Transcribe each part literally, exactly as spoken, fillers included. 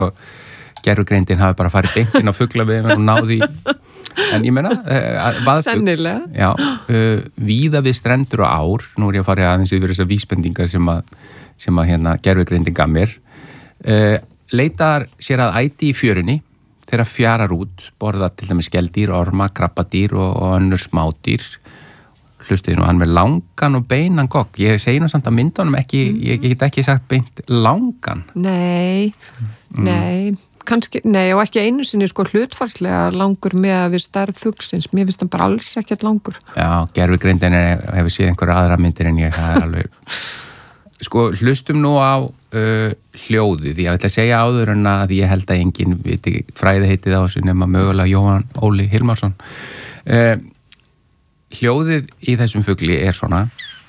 og gervugreindin hafi bara farið beint inn á fuglavefinn og náði en ég meina uh, sennilega já, uh, víða við strendur og ár nú er ég að fara aðeins yfir þessar vísbendingar sem að, sem að hérna, gervugreindin gaf mér uh, leitar sér að æti í fjörunni þegar fjarar út, borða til dæmis skeldýr, orma, krabbadýr og, og önnur smádýr hlustuði nú hann með langan og beinan gogg ég segi nú samt að myndunum ekki mm. ég get ekki sagt beint langan nei, mm. nei kannski, nei og ekki einu sinni sko hlutfarslega langur með að við stærð fuglsins, mér finnst það bara alls ekkert langur já, gervugreindin hefur séð einhverja aðra myndir en ég, það er alveg sko, hlustum nú á uh, hljóðið, ég ætla að segja áður en að ég held að enginn viti fræði heitið á þessu nema mögulega Jóhann Óli Hilmarsson uh, hljóðið í þessum fugli er svona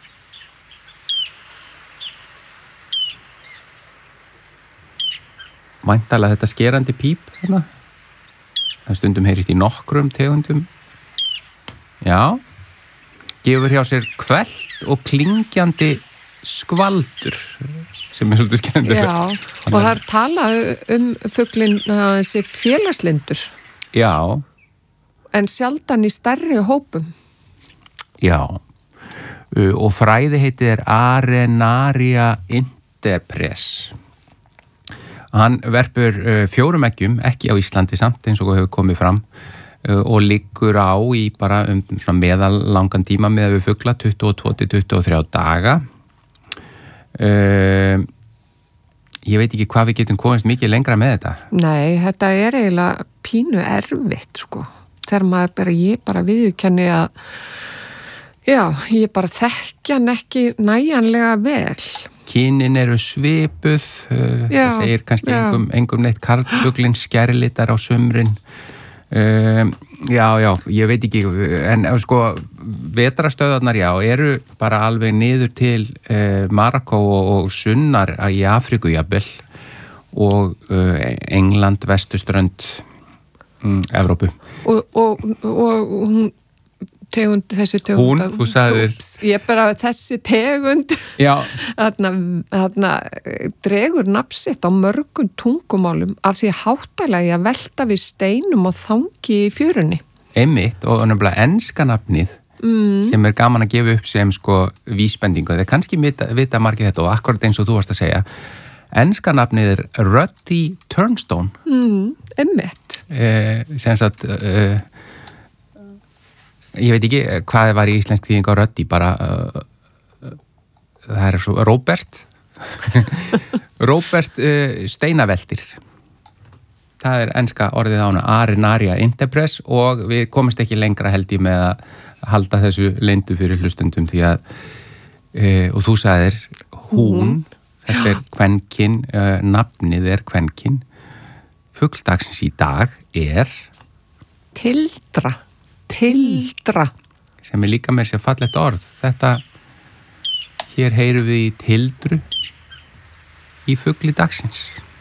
væntanlega þetta skerandi píp þarna það stundum heyrist í nokkrum tegundum já gefur hjá sér kvellt og klingjandi skvaldur sem er svolítið skemmtileg já, og það er talað um fuglinn þessi félagslindur já en sjaldan í stærri hópum já og fræði heitið er Arenaria interpres hann verpur fjórum eggjum ekki á Íslandi samt eins og hefur komið fram og liggur á í bara um meðallangan tíma með við fugla tuttugu og tvö til tuttugu og þrjá daga Uh, ég veit ekki hvað við getum komist mikið lengra með þetta nei, þetta er eiginlega pínu erfitt sko, þegar maður bara ég bara viðurkenni að já, ég bara þekkja hann ekki næjanlega vel kynin eru svipuð uh, já, það segir kannski já. engum, engum neitt karlfuglinn skærlitar á sumrin uh, já, já, ég veit ekki en sko, vetrastöðarnar já, eru bara alveg niður til uh, Marokko og, og sunnar í Afríku jafnvel og uh, England, vestuströnd um, Evrópu og, og, og hún tegund, þessi tegund hún, þú sagðir ups, ég bara þessi tegund þarna, þarna dregur nafnsitt á mörgum tungumálum af því háttalega að velta við steinum og þangi í fjörunni einmitt og nefnilega enska nafnið mm. sem er gaman að gefa upp sem sko vísbendingu, þeir kannski vita, vita margir þetta og akkurat eins og þú varst að segja enska nafnið er Ruddy Turnstone mm, einmitt eh, sem sagt eh, ég veit ekki hvað var í íslensk þýðing á Ruddy bara uh, uh, það er svo Róbert Róbert uh, steinaveltir það er enska orðið á hana Arenaria interpres og við komumst ekki lengra held ég með að halda þessu leyndu fyrir hlustundum því að uh, og þú sagðir hún, þetta er kvenkyn uh, nafnið er kvenkyn fugldagsins í dag er tildra tildra sem er líka með sér fallegt orð þetta hér heyrum við í tildru í fugli dagsins